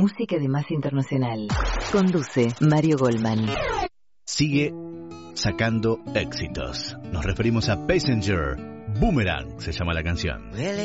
música de masa internacional. Conduce Mario Goldman. Sigue sacando éxitos. Nos referimos a Passenger. Boomerang se llama la canción.